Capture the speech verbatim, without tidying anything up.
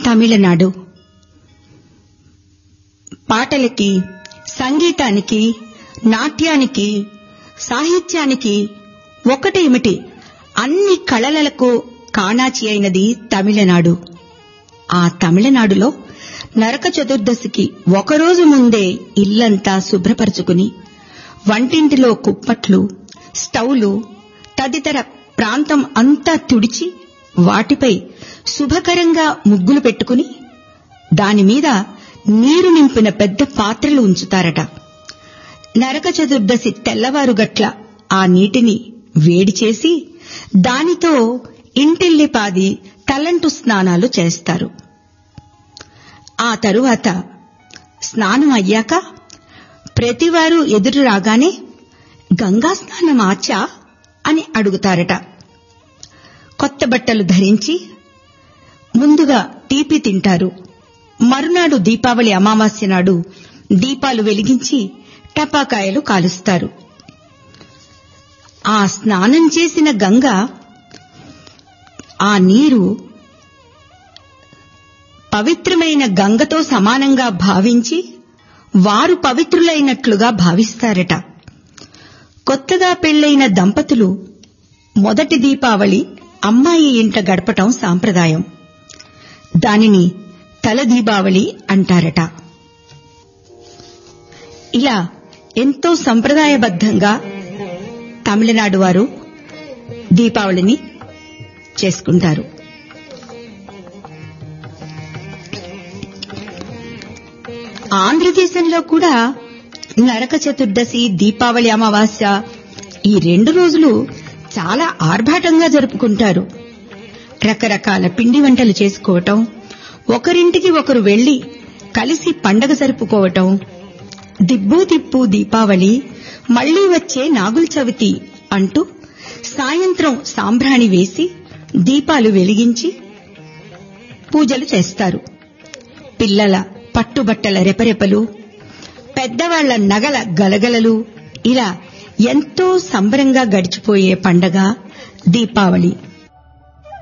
తమిళనాడు. పాటలకి, సంగీతానికి, నాట్యానికి, సాహిత్యానికి ఒకటేమిటి అన్ని కళలకు కాణాచి అయినది తమిళనాడు. ఆ తమిళనాడులో నరక చతుర్దశికి ఒకరోజు ముందే ఇల్లంతా శుభ్రపరుచుకుని వంటింటిలో కుప్పట్లు, స్టవ్లు తదితర ప్రాంతం అంతా తుడిచి వాటిపై శుభకరంగా ముగ్గులు పెట్టుకుని దానిమీద నీరు నింపిన పెద్ద పాత్రలు ఉంచుతారట. నరక చతుర్దశి తెల్లవారుగట్ల ఆ నీటిని వేడి చేసి దానితో ఇంటిల్లిపాది తలంటు స్నానాలు చేస్తారు. ఆ తరువాత స్నానం అయ్యాక ప్రతివారు ఎదురు రాగానే గంగా స్నానం ఆచా అని అడుగుతారట. కొత్త బట్టలు ధరించి ముందుగా తీపి తింటారు. మరునాడు దీపావళి అమావాస్య నాడు దీపాలు వెలిగించి టపాకాయలు కాలుస్తారు. ఆ స్నానం చేసిన గంగ ఆ నీరు పవిత్రమైన గంగతో సమానంగా భావించి వారు పవిత్రులైనట్లుగా భావిస్తారట. కొత్తగా పెళ్లైన దంపతులు మొదటి దీపావళి అమ్మాయి ఇంట గడపటం సాంప్రదాయం. దానిని తల దీపావళి అంటారట. ఇలా ఎంతో సంప్రదాయబద్ధంగా తమిళనాడు వారు దీపావళిని చేసుకుంటారు. ఆంధ్రదేశంలో కూడా నరక చతుర్దశి, దీపావళి అమావాస్య ఈ రెండు రోజులు చాలా ఆర్భాటంగా జరుపుకుంటారు. రకరకాల పిండి వంటలు చేసుకోవటం, ఒకరింటికి ఒకరు వెళ్లి కలిసి పండగ జరుపుకోవటం, దిబ్బూ తిప్పు దీపావళి, మళ్లీ వచ్చే నాగుల చవితి అంటూ సాయంత్రం సాంబ్రాణి వేసి దీపాలు వెలిగించి పూజలు చేస్తారు. పిల్లల పట్టుబట్టల రెపరెపలు, పెద్దవాళ్ల నగల గలగలలు, ఇలా ఎంతో సంబరంగా గడిచిపోయే పండగ దీపావళి.